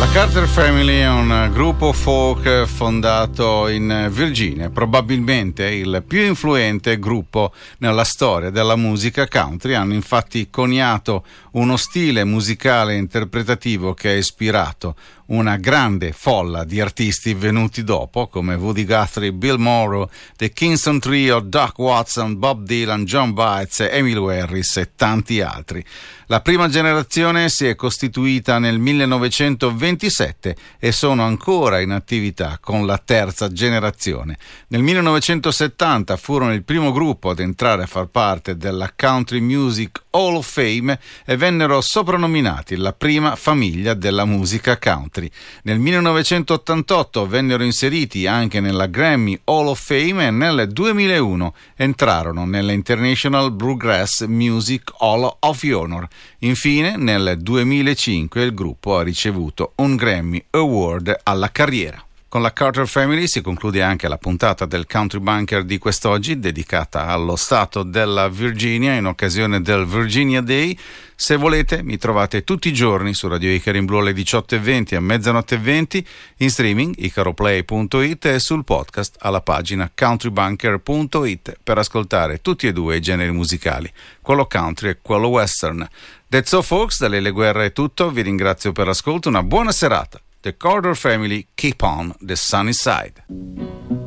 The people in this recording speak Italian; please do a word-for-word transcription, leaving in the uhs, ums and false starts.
Carter Family è un gruppo folk fondato in Virginia, probabilmente il più influente gruppo nella storia della musica country. Hanno infatti coniato uno stile musicale interpretativo che ha ispirato una grande folla di artisti venuti dopo, come Woody Guthrie, Bill Monroe, The Kingston Trio, Doc Watson, Bob Dylan, John Baez, Emmylou Harris e tanti altri. La prima generazione si è costituita nel millenovecentoventisette e sono ancora in attività con la terza generazione. Nel millenovecentosettanta furono il primo gruppo ad entrare a far parte della Country Music Hall of Fame e vennero soprannominati la prima famiglia della musica country. Nel millenovecentottantotto vennero inseriti anche nella Grammy Hall of Fame e nel duemilauno entrarono nella International Bluegrass Music Hall of Honor. Infine, nel duemilacinque il gruppo ha ricevuto un Grammy Award alla carriera. Con la Carter Family si conclude anche la puntata del Country Bunker di quest'oggi, dedicata allo stato della Virginia in occasione del Virginia Day. Se volete, mi trovate tutti i giorni su Radio Icaro in Blu alle diciotto e venti e a mezzanotte e venti, in streaming icaroplay punto it e sul podcast alla pagina countrybunker punto it per ascoltare tutti e due i generi musicali, quello country e quello western. That's all folks, da Lele Guerra è tutto, vi ringrazio per l'ascolto, una buona serata. The Carter Family, keep on the sunny side.